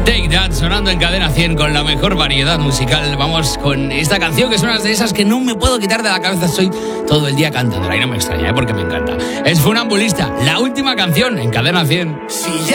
Take That sonando en Cadena 100 con la mejor variedad musical. Vamos con esta canción que es una de esas que no me puedo quitar de la cabeza. Estoy todo el día cantándola y no me extraña, porque me encanta. Es Funambulista, la última canción en Cadena 100. Si ya